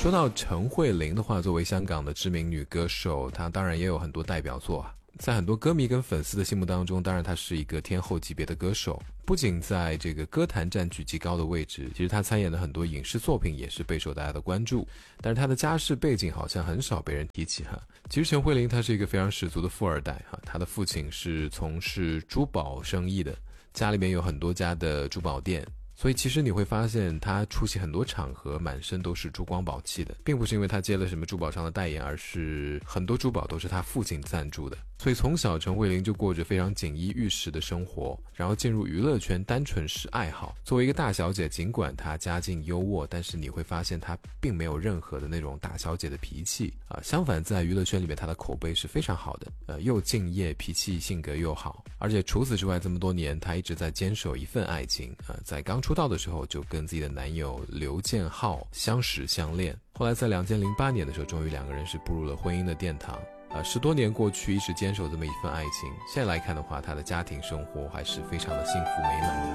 说到陈慧琳的话，作为香港的知名女歌手，她当然也有很多代表作啊。在很多歌迷跟粉丝的心目当中，当然她是一个天后级别的歌手，不仅在这个歌坛占据极高的位置，其实她参演的很多影视作品也是备受大家的关注。但是她的家世背景好像很少被人提起哈。其实陈慧琳她是一个非常十足的富二代哈，她的父亲是从事珠宝生意的，家里面有很多家的珠宝店。所以其实你会发现他出席很多场合满身都是珠光宝气的，并不是因为他接了什么珠宝商的代言，而是很多珠宝都是他父亲赞助的。所以从小陈慧琳就过着非常锦衣玉食的生活，然后进入娱乐圈单纯是爱好。作为一个大小姐，尽管她家境优渥，但是你会发现她并没有任何的那种大小姐的脾气啊。相反，在娱乐圈里面她的口碑是非常好的，又敬业，脾气性格又好。而且除此之外，这么多年她一直在坚守一份爱情啊，在刚出道的时候就跟自己的男友刘建浩相识相恋，后来在2008年的时候，终于两个人是步入了婚姻的殿堂。10多年过去，一直坚守这么一份爱情，现在来看的话，他的家庭生活还是非常的幸福美满。